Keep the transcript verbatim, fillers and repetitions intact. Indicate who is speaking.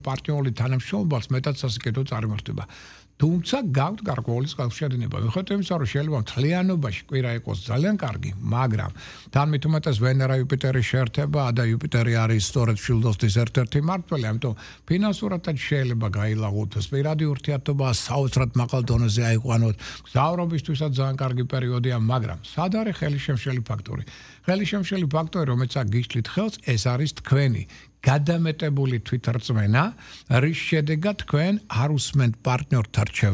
Speaker 1: პარტნიორული თანამშრომლობას მეტად სასიკეთო წარმართება. თუმცა გაქვთ გარკვეული წყალშედინება. მიუხედავად იმისა, რომ შეიძლება მთლიანობაში კვირა იყოს ძალიან კარგი, მაგრამ თან მით უმეტეს ვენერა იუპიტერი შეერთება და იუპიტერი არის სწორედ მშვილდოსნის ერთ-ერთი მმართველი, ამიტომ ფინანსურადაც შეიძლება გაილაღოთ. პირადი ურთიერთობა საოცრად მაღალ დონეზე აიყვანოთ. მგზავრობისთვისაც ძალიან კარგი პერიოდია, მაგრამ სად არის ხელისშემშელი ფაქტორი? ხელისშემშელი ფაქტორი, რომელიც გიშლით ხელს, ეს არის თქვენი გადამეტებული თვითრწმენა, რის შედეგად თქვენ არ უსმენთ პარტნიორთა რჩევებს.